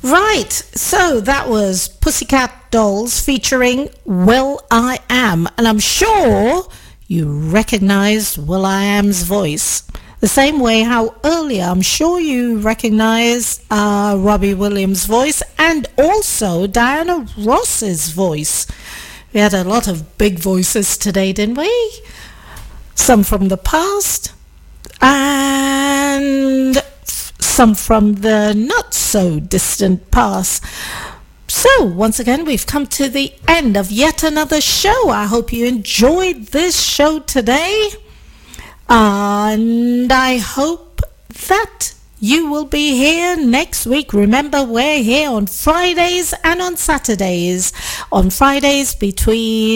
Right, so that was Pussycat Dolls featuring Will I Am, and I'm sure you recognized Will I Am's voice. The same way how earlier I'm sure you recognized Robbie Williams' voice and also Diana Ross's voice. We had a lot of big voices today, didn't we? Some from the past and some from the not so distant past. So once again, we've come to the end of yet another show. I hope you enjoyed this show today, and I hope that you will be here next week. Remember, we're here on Fridays and on Saturdays. On Fridays between